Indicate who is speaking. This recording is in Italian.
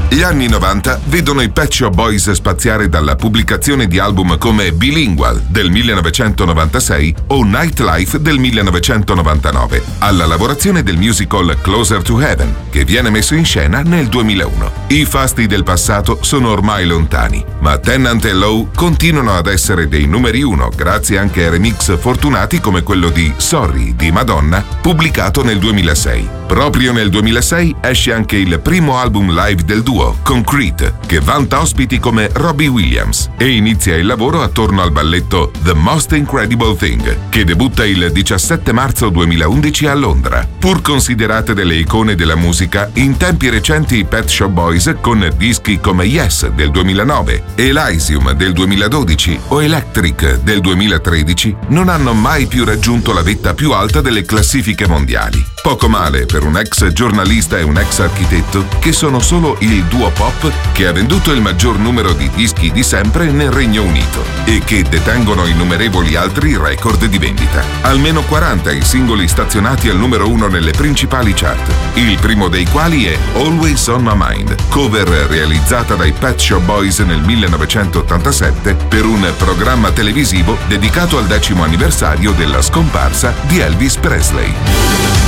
Speaker 1: Gli anni 90 vedono i Pet Shop Boys spaziare dalla pubblicazione di album come Bilingual del 1996 o Nightlife del 1999, alla lavorazione del musical Closer to Heaven, che viene messo in scena nel 2001. I fasti del passato sono ormai lontani, ma Tennant e Lowe continuano ad essere dei numeri uno grazie anche a remix fortunati come quello di Sorry di Madonna, pubblicato nel 2006. Proprio nel 2006 esce anche il primo album live del duo, Concrete, che vanta ospiti come Robbie Williams, e inizia il lavoro attorno al balletto The Most Incredible Thing, che debutta il 17 marzo 2011 a Londra. Pur considerate delle icone della musica, in tempi recenti i Pet Shop Boys, con dischi come Yes del 2009, Elysium del 2012 o Electric del 2013, non hanno mai più raggiunto la vetta più alta delle classifiche mondiali. Poco male per un ex giornalista e un ex architetto che sono solo il duo pop che ha venduto il maggior numero di dischi di sempre nel Regno Unito e che detengono innumerevoli altri record di vendita. Almeno 40 i singoli stazionati al numero 1 nelle principali chart, il primo dei quali è Always on My Mind, cover realizzata dai Pet Shop Boys nel 1987 per un programma televisivo dedicato al 10° anniversario della scomparsa di Elvis Presley.